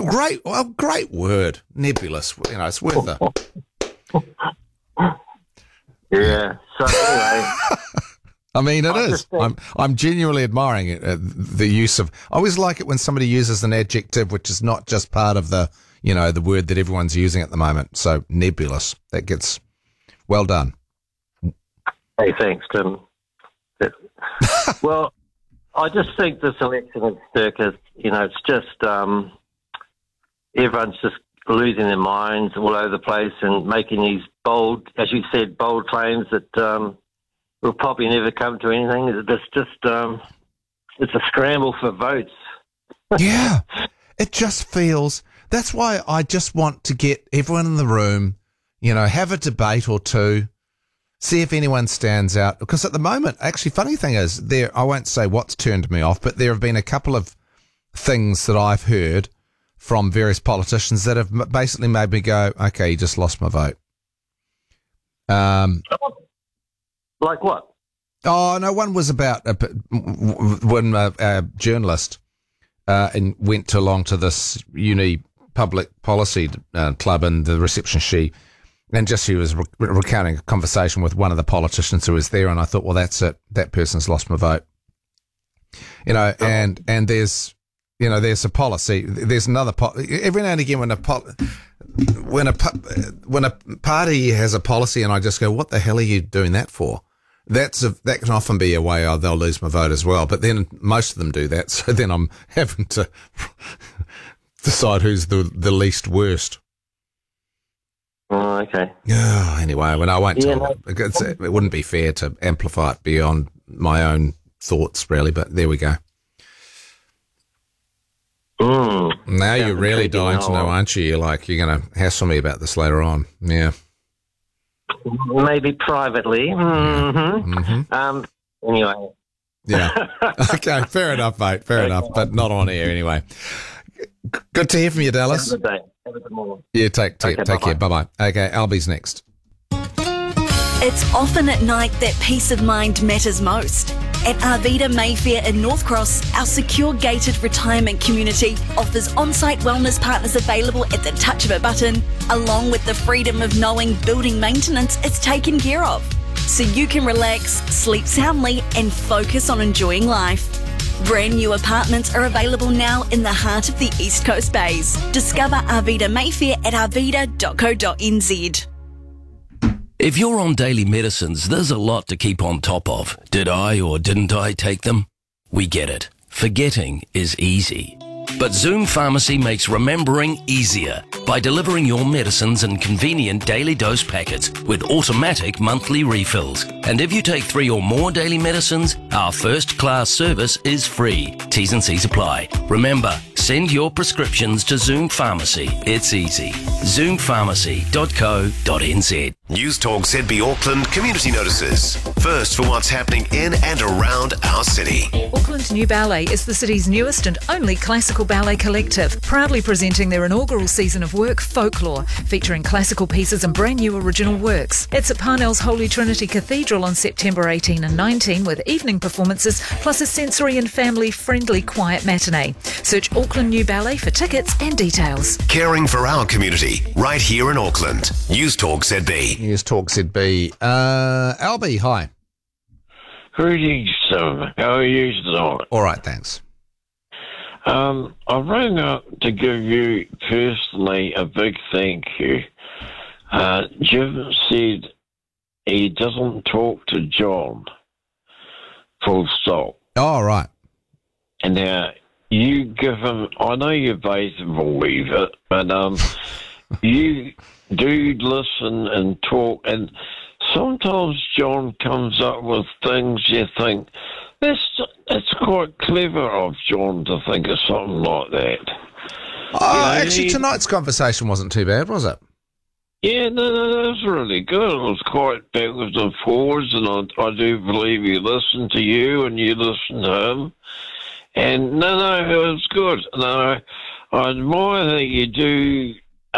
great word, nebulous. It's worth it. Yeah. So anyway, I mean, it is. I'm genuinely admiring it, the use of. I always like it when somebody uses an adjective which is not just part of the word that everyone's using at the moment. So nebulous. That gets well done. Hey, thanks, Tim. Well, I just think this election at Sturkis, it's just everyone's just losing their minds all over the place and making these bold, as you said, bold claims that will probably never come to anything. It's a scramble for votes. Yeah, it just feels. That's why I just want to get everyone in the room, have a debate or two, see if anyone stands out. Because at the moment, actually, funny thing is, I won't say what's turned me off, but there have been a couple of things that I've heard from various politicians that have basically made me go, okay, you just lost my vote. Like what? Oh, no, one was about when a journalist and went along to this uni public policy club, and the reception she was recounting a conversation with one of the politicians who was there, and I thought, well, that's it. That person's lost my vote. And there's a policy. There's another every now and again when a party has a policy, and I just go, what the hell are you doing that for? That can often be a way they'll lose my vote as well. But then most of them do that, so then I'm having to decide who's the least worst. Oh, okay. Oh, anyway, when I won't tell it wouldn't be fair to amplify it beyond my own thoughts, really. But there we go. Now you're really dying to know, aren't you? You're going to hassle me about this later on. Yeah. Maybe privately. Mm-hmm. Mm-hmm. Anyway. Yeah. Okay, fair enough, mate. Fair enough, but not on air anyway. Good to hear from you, Dallas. Have a good day. Have a good morning. Yeah, take care. Bye-bye. Okay, Albie's next. It's often at night that peace of mind matters most. At Arvida Mayfair in North Cross, our secure gated retirement community offers on-site wellness partners available at the touch of a button, along with the freedom of knowing building maintenance is taken care of. So you can relax, sleep soundly and focus on enjoying life. Brand new apartments are available now in the heart of the East Coast Bays. Discover Arvida Mayfair at arvida.co.nz. If you're on daily medicines, there's a lot to keep on top of. Did I or didn't I take them? We get it. Forgetting is easy. But Zoom Pharmacy makes remembering easier by delivering your medicines in convenient daily dose packets with automatic monthly refills. And if you take 3 or more daily medicines, our first-class service is free. T's and C's apply. Remember, send your prescriptions to Zoom Pharmacy. It's easy. ZoomPharmacy.co.nz. News Talk ZB Auckland community notices. First for what's happening in and around our city. Auckland New Ballet is the city's newest and only classical ballet collective, proudly presenting their inaugural season of work, Folklore, featuring classical pieces and brand new original works. It's at Parnell's Holy Trinity Cathedral on September 18 and 19 with evening performances plus a sensory and family-friendly quiet matinee. Search Auckland New Ballet for tickets and details. Caring for our community, right here in Auckland. News Talk ZB. News Talk ZB. Albie, hi. Greetings, Tim. How are you tonight? All right, thanks. I rang up to give you personally a big thank you. Jim said he doesn't talk to John, full stop. Oh, right. And now you give him, I know you both believe it, but you do listen and talk, and sometimes John comes up with things you think, it's quite clever of John to think of something like that. Oh, actually, tonight's conversation wasn't too bad, was it? Yeah, no, that was really good. It was quite backwards and forwards, and I do believe he listened to you and you listened to him. And no, it was good. No, I admire that you do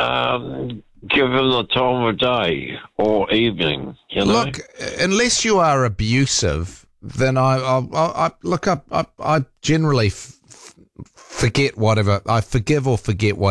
give him the time of day or evening, you know? Look, unless you are abusive, then I generally forget whatever. I forgive or forget